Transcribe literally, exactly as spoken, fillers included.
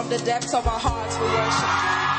from the depths of our hearts we worship.